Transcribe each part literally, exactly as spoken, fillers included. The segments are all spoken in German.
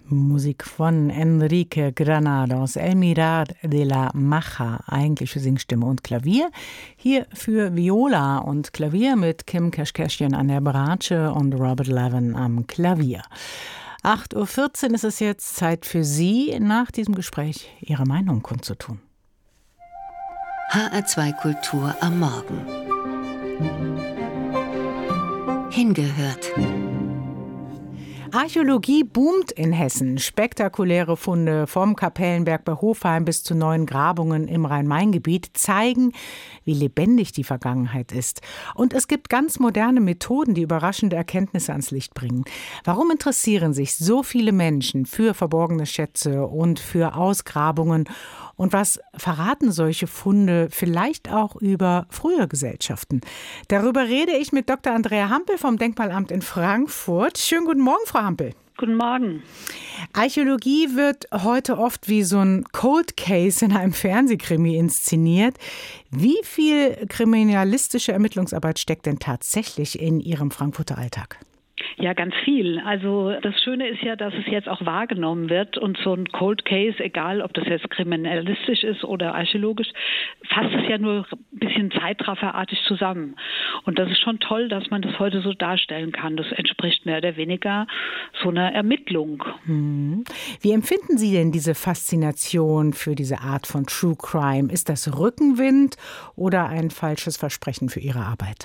Musik von Enrique Granados, El Mirar de la Maja, eigentliche Singstimme und Klavier. Hier für Viola und Klavier mit Kim Kashkashian an der Bratsche und Robert Levin am Klavier. acht Uhr vierzehn ist es jetzt Zeit für Sie, nach diesem Gespräch Ihre Meinung kundzutun. H R zwei Kultur am Morgen. Hingehört. Archäologie boomt in Hessen. Spektakuläre Funde vom Kapellenberg bei Hofheim bis zu neuen Grabungen im Rhein-Main-Gebiet zeigen, wie lebendig die Vergangenheit ist. Und es gibt ganz moderne Methoden, die überraschende Erkenntnisse ans Licht bringen. Warum interessieren sich so viele Menschen für verborgene Schätze und für Ausgrabungen? Und was verraten solche Funde vielleicht auch über frühe Gesellschaften? Darüber rede ich mit Doktor Andrea Hampel vom Denkmalamt in Frankfurt. Schönen guten Morgen, Frau Hampel. Guten Morgen. Archäologie wird heute oft wie so ein Cold Case in einem Fernsehkrimi inszeniert. Wie viel kriminalistische Ermittlungsarbeit steckt denn tatsächlich in Ihrem Frankfurter Alltag? Ja, ganz viel. Also das Schöne ist ja, dass es jetzt auch wahrgenommen wird und so ein Cold Case, egal ob das jetzt kriminalistisch ist oder archäologisch, fasst es ja nur ein bisschen zeitrafferartig zusammen. Und das ist schon toll, dass man das heute so darstellen kann. Das entspricht mehr oder weniger so einer Ermittlung. Hm. Wie empfinden Sie denn diese Faszination für diese Art von True Crime? Ist das Rückenwind oder ein falsches Versprechen für Ihre Arbeit?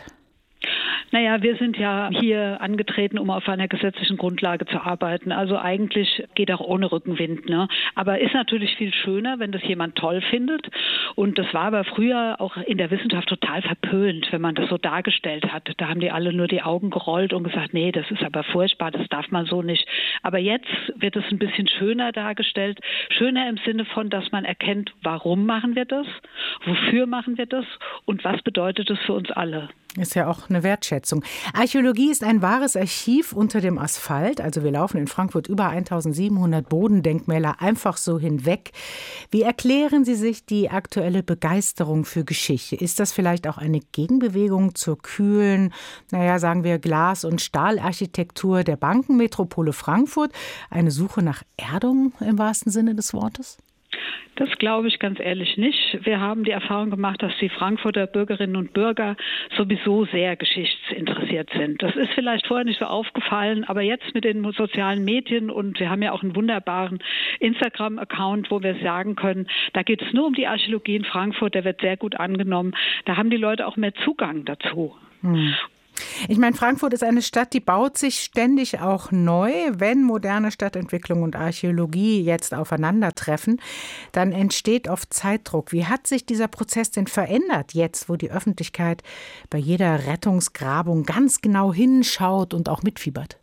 Naja, wir sind ja hier angetreten, um auf einer gesetzlichen Grundlage zu arbeiten. Also eigentlich geht auch ohne Rückenwind, ne? Aber ist natürlich viel schöner, wenn das jemand toll findet. Und das war aber früher auch in der Wissenschaft total verpönt, wenn man das so dargestellt hat. Da haben die alle nur die Augen gerollt und gesagt, nee, das ist aber furchtbar, das darf man so nicht. Aber jetzt wird es ein bisschen schöner dargestellt. Schöner im Sinne von, dass man erkennt, warum machen wir das, wofür machen wir das und was bedeutet das für uns alle. Ist ja auch eine Wertschätzung. Archäologie ist ein wahres Archiv unter dem Asphalt. Also wir laufen in Frankfurt über eintausendsiebenhundert Bodendenkmäler einfach so hinweg. Wie erklären Sie sich die aktuelle Begeisterung für Geschichte? Ist das vielleicht auch eine Gegenbewegung zur kühlen, naja, sagen wir Glas- und Stahlarchitektur der Bankenmetropole Frankfurt? Eine Suche nach Erdung im wahrsten Sinne des Wortes? Das glaube ich ganz ehrlich nicht. Wir haben die Erfahrung gemacht, dass die Frankfurter Bürgerinnen und Bürger sowieso sehr geschichtsinteressiert sind. Das ist vielleicht vorher nicht so aufgefallen, aber jetzt mit den sozialen Medien und wir haben ja auch einen wunderbaren Instagram-Account, wo wir sagen können, da geht es nur um die Archäologie in Frankfurt, der wird sehr gut angenommen. Da haben die Leute auch mehr Zugang dazu. Hm. Ich meine, Frankfurt ist eine Stadt, die baut sich ständig auch neu. Wenn moderne Stadtentwicklung und Archäologie jetzt aufeinandertreffen, dann entsteht oft Zeitdruck. Wie hat sich dieser Prozess denn verändert jetzt, wo die Öffentlichkeit bei jeder Rettungsgrabung ganz genau hinschaut und auch mitfiebert?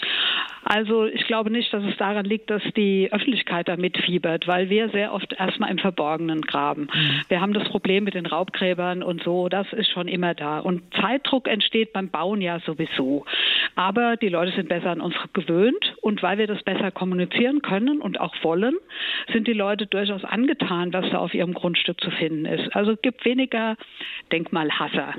Also ich glaube nicht, dass es daran liegt, dass die Öffentlichkeit da mitfiebert, weil wir sehr oft erstmal im Verborgenen graben. Mhm. Wir haben das Problem mit den Raubgräbern und so, das ist schon immer da. Und Zeitdruck entsteht beim Bauen ja sowieso. Aber die Leute sind besser an uns gewöhnt und weil wir das besser kommunizieren können und auch wollen, sind die Leute durchaus angetan, was da auf ihrem Grundstück zu finden ist. Also es gibt weniger Denkmalhasser.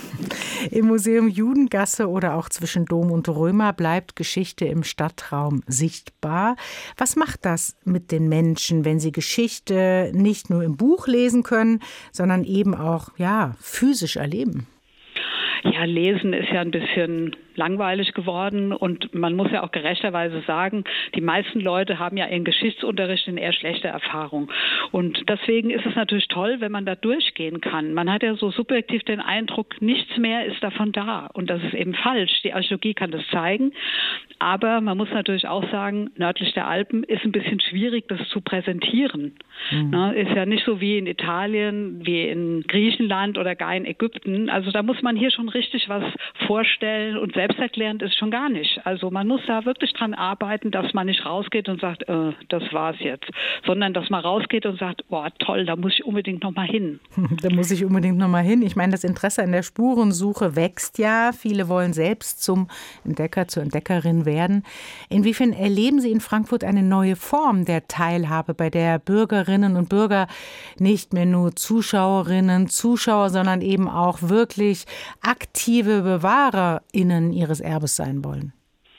Im Museum Judengasse oder auch zwischen Dom und Römer bleibt Geschichte im Stadtraum sichtbar. Was macht das mit den Menschen, wenn sie Geschichte nicht nur im Buch lesen können, sondern eben auch ja, physisch erleben? Ja, lesen ist ja ein bisschen langweilig geworden und man muss ja auch gerechterweise sagen, die meisten Leute haben ja in Geschichtsunterricht eine eher schlechte Erfahrung. Und deswegen ist es natürlich toll, wenn man da durchgehen kann. Man hat ja so subjektiv den Eindruck, nichts mehr ist davon da. Und das ist eben falsch. Die Archäologie kann das zeigen. Aber man muss natürlich auch sagen, nördlich der Alpen ist ein bisschen schwierig, das zu präsentieren. Mhm. Na, ist ja nicht so wie in Italien, wie in Griechenland oder gar in Ägypten. Also da muss man hier schon richtig was vorstellen und selbsterklärend ist schon gar nicht. Also man muss da wirklich dran arbeiten, dass man nicht rausgeht und sagt, äh, das war's jetzt, sondern dass man rausgeht und sagt, boah, toll, da muss ich unbedingt noch mal hin. Da muss ich unbedingt noch mal hin. Ich meine, das Interesse an der Spurensuche wächst ja. Viele wollen selbst zum Entdecker, zur Entdeckerin werden. Inwiefern erleben Sie in Frankfurt eine neue Form der Teilhabe, bei der Bürgerinnen und Bürger nicht mehr nur Zuschauerinnen, Zuschauer, sondern eben auch wirklich aktive BewahrerInnen ihres Erbes sein wollen?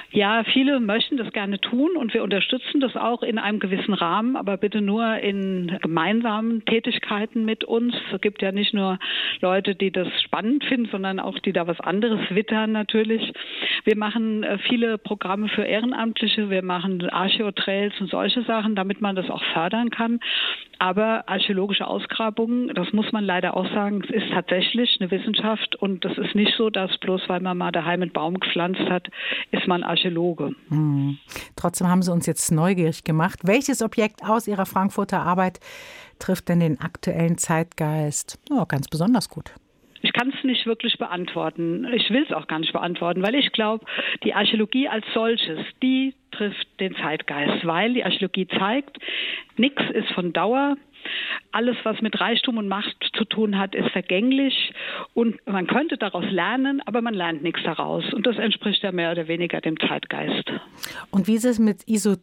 Ja, viele möchten das gerne tun und wir unterstützen das auch in einem gewissen Rahmen, aber bitte nur in gemeinsamen Tätigkeiten mit uns. Es gibt ja nicht nur Leute, die das spannend finden, sondern auch die da was anderes wittern natürlich. Wir machen viele Programme für Ehrenamtliche, wir machen Archäotrails und solche Sachen, damit man das auch fördern kann. Aber archäologische Ausgrabungen, das muss man leider auch sagen, es ist tatsächlich eine Wissenschaft und das ist nicht so, dass bloß weil man mal daheim einen Baum gepflanzt hat, ist man Archäologe. Hm. Trotzdem haben Sie uns jetzt neugierig gemacht. Welches Objekt aus Ihrer Frankfurter Arbeit trifft denn den aktuellen Zeitgeist oh, ganz besonders gut? Ich kann es nicht wirklich beantworten. Ich will es auch gar nicht beantworten, weil ich glaube, die Archäologie als solches, die trifft den Zeitgeist, weil die Archäologie zeigt, nichts ist von Dauer. Alles, was mit Reichtum und Macht zu tun hat, ist vergänglich und man könnte daraus lernen, aber man lernt nichts daraus. Und das entspricht ja mehr oder weniger dem Zeitgeist. Und wie ist es mit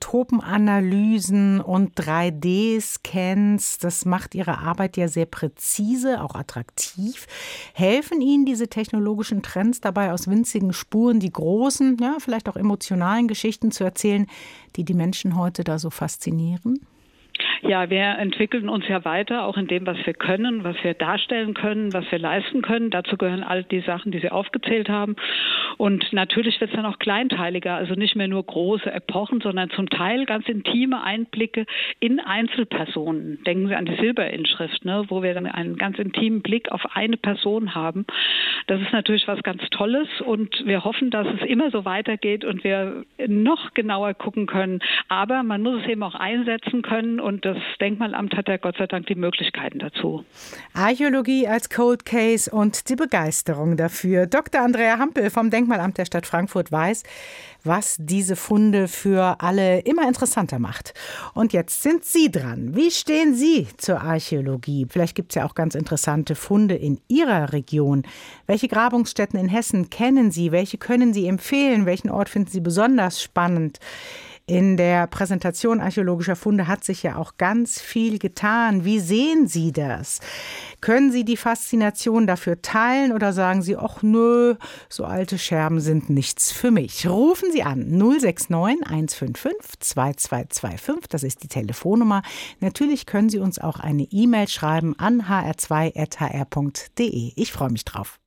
Isotopenanalysen und drei D-Scans? Das macht Ihre Arbeit ja sehr präzise, auch attraktiv. Helfen Ihnen diese technologischen Trends dabei, aus winzigen Spuren die großen, ja, vielleicht auch emotionalen Geschichten zu erzählen, die die Menschen heute da so faszinieren? Ja, wir entwickeln uns ja weiter, auch in dem, was wir können, was wir darstellen können, was wir leisten können. Dazu gehören all die Sachen, die Sie aufgezählt haben. Und natürlich wird es dann auch kleinteiliger, also nicht mehr nur große Epochen, sondern zum Teil ganz intime Einblicke in Einzelpersonen. Denken Sie an die Silberinschrift, ne, wo wir dann einen ganz intimen Blick auf eine Person haben. Das ist natürlich was ganz Tolles und wir hoffen, dass es immer so weitergeht und wir noch genauer gucken können. Aber man muss es eben auch einsetzen können und das Denkmalamt hat ja Gott sei Dank die Möglichkeiten dazu. Archäologie als Cold Case und die Begeisterung dafür. Doktor Andrea Hampel vom Denkmalamt der Stadt Frankfurt weiß, was diese Funde für alle immer interessanter macht. Und jetzt sind Sie dran. Wie stehen Sie zur Archäologie? Vielleicht gibt es ja auch ganz interessante Funde in Ihrer Region. Welche Grabungsstätten in Hessen kennen Sie? Welche können Sie empfehlen? Welchen Ort finden Sie besonders spannend? In der Präsentation archäologischer Funde hat sich ja auch ganz viel getan. Wie sehen Sie das? Können Sie die Faszination dafür teilen oder sagen Sie, ach nö, so alte Scherben sind nichts für mich? Rufen Sie an null sechs neun eins fünf fünf zwei zwei zwei fünf, das ist die Telefonnummer. Natürlich können Sie uns auch eine E-Mail schreiben an h r zwei at h r punkt d e. Ich freue mich drauf.